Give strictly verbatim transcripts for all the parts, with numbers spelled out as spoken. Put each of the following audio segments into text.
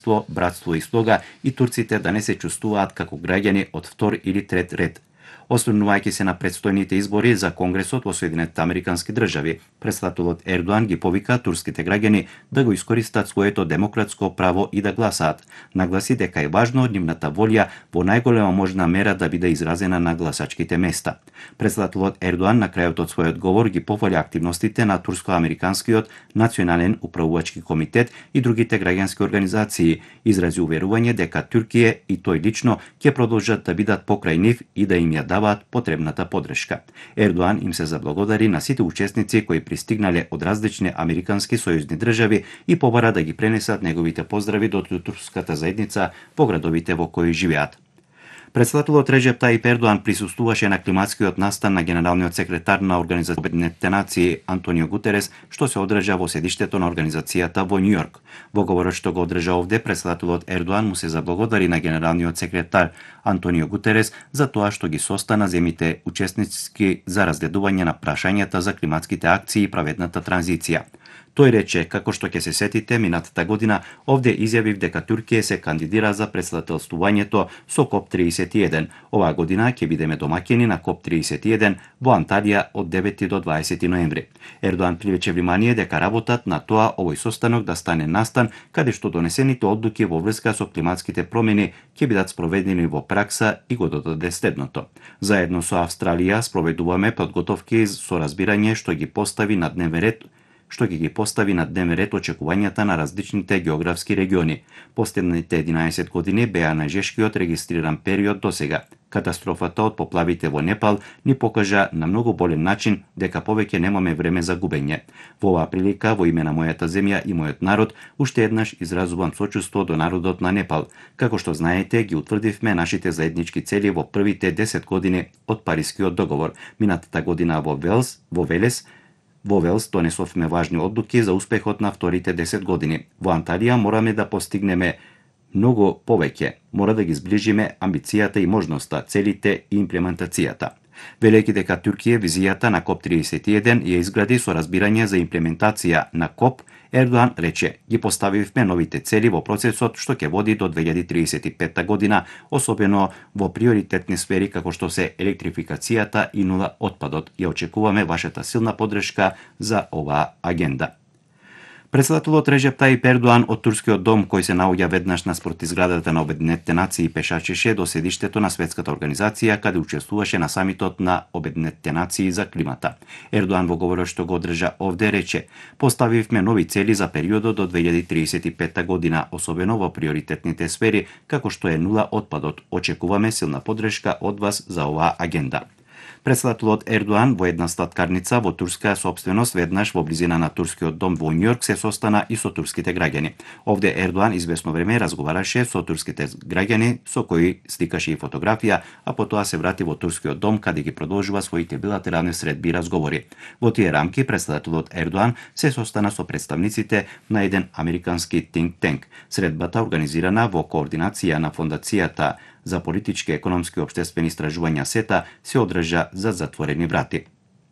братство и слога и турците да не се чувствуваат како граѓани од втор или трет ред. Осврнувајќи се на предстојните избори за Конгресот во Соединетите Американски држави, претставителот Ердоан ги повика турските граѓани да го искористат своето демократско право и да гласаат. Нагласи дека е важно нивната волја во најголема можна мера да биде изразена на гласачките места. Претставителот Ердоан на крајот од својот говор ги пофали активностите на турско-американскиот Национален управувачки комитет и другите граѓански организации, изрази уверување дека Туркија и тој лично ќе продолжат да бидат покрај нив и да им ја даваат потребната поддршка. Ердоан им се заблагодари на сите учесници кои пристигнале од различни американски сојузни држави и побара да ги пренесат неговите поздрави до турската заедница во градовите во кои живеат. Претставителот Реджеп Таип Ердоан присуствуваше на климатскиот настан на генералниот секретар на Организацијата Обединетите нации Антонио Гутерес, што се одржа во седиштето на организацијата во Њујорк. Во говорот што го одржа овде, претставителот Ердоан му се заблагодари на генералниот секретар Антонио Гутерес за тоа што ги состана земите учесници за разгледување на прашањата за климатските акции и праведната транзиција. Тој рече, како што ќе се сетите, минатата година овде изјавив дека Туркија се кандидира за претставителствувањето со КОП триесет и еден. Оваа година ќе бидеме домаќини на КОП триесет и еден во Анталија од девети до дваесети ноември. Ердоан привлече внимание дека работат на тоа овој состанок да стане настан каде што донесените одлуки во врска со климатските промени ќе бидат спроведени во пракса и го додаде следното. Заедно со Австралија спроведуваме подготовки со разбирање што ги постави на дневен ред што ќе ги постави на дневен ред очекувањата на различните географски региони. Последните единаесет години беа најжешкиот регистриран период досега. Катастрофата од поплавите во Непал ни покажа на многу болен начин дека повеќе немаме време за губење. Во оваа прилика, во име на мојата земја и мојот народ, уште еднаш изразувам сочувство до народот на Непал. Како што знаете, ги утврдивме нашите заеднички цели во првите десет години од Парискиот договор. Минатата година во Велс, во Велес, Во Велс донесовме важни одлуки за успехот на вторите десет години. Во Анталија мораме да постигнеме многу повеќе. Мора да ги зближиме амбицијата и можноста, целите и имплементацијата. Велејќи дека Туркија визијата на КОП триесет и еден ја изгради со разбирање за имплементација на КОП, Ердоан рече, ги поставивме новите цели во процесот што ќе води до две илјади триесет и петта година, особено во приоритетни сфери како што се електрификацијата и нула отпадот. Ја очекуваме вашата силна поддршка за оваа агенда. Претставителот Реджеп Таип Ердоан од турскиот дом, кој се наоѓа веднаш наспроти зградата на Обединетите нации, пешачеше до седиштето на светската организација каде учествуваше на самитот на Обединетите нации за климата. Ердоан во говорот што го одржа овде рече: "Поставивме нови цели за периодот до две илјади триесет и петта година, особено во приоритетните сфери како што е нула отпадот. Очекуваме силна поддршка од вас за оваа агенда." Претставителот Ердоан во една статкарница во турска сопственост веднаш во близина на турскиот дом во Њујорк се состана и со турските граѓани. Овде Ердоан известно време разговараше со турските граѓани со кои сликаше и фотографија, а потоа се врати во турскиот дом каде ги продолжува своите билатерални средби и разговори. Во тие рамки претставителот Ердоан се состана со представниците на еден американски think tank. Средбата организирана во координација на фондацијата за политички, економски и општествени истражувања СЕТА се одржа за затворени врати.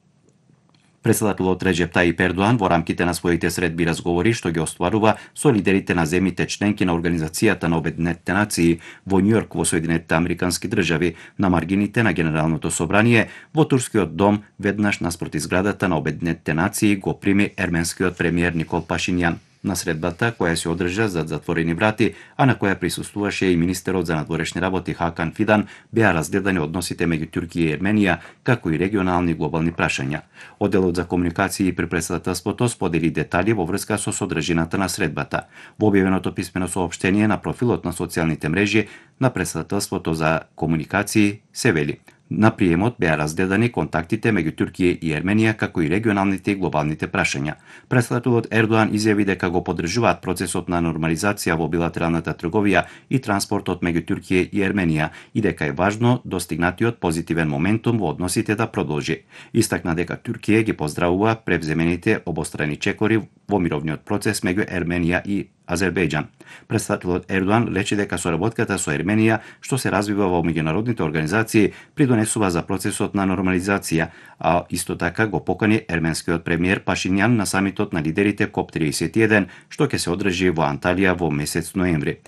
Претставителот Реджеп Таип Ердоан во рамките на своите средби разговори што ги остварува со лидерите на земите членки на Организацијата на Обединетите нации во Њујорк во Соединетите Американски држави на маргините на Генералното собрание во турскиот дом веднаш наспроти зградата на Обединетите нации го прими ерменскиот премиер Никол Пашињан. На средбата, која се одржа зад затворени врати, а на која присуствуваше и министерот за надворешни работи Хакан Фидан, беа разгледани односите меѓу Туркија и Ерменија, како и регионални глобални прашања. Одделот за комуникации при претставителството сподели детали во врска со содржината на средбата. Во објавеното писмено соопштение на профилот на социјалните мрежи на претставителството за комуникации се вели: "На приемот беа разгледани контактите меѓу Туркија и Ерменија, како и регионалните и глобалните прашања." Претставителот Ердоан изјави дека го поддржуваат процесот на нормализација во билатералната трговија и транспортот меѓу Туркија и Ерменија и дека е важно достигнатиот позитивен моментум во односите да продолжи. Истакна дека Туркија ги поздравува превземените обострани чекори во мировниот процес меѓу Ерменија и Азербејџан. Претставителот Ердоан лечи дека соработката со Ерменија, што се развива во меѓународните организации, придонесува за процесот на нормализација, а исто така го покани ерменскиот премиер Пашињан на самитот на лидерите КОП триесет и еден, што ќе се одржи во Анталија во месец ноември.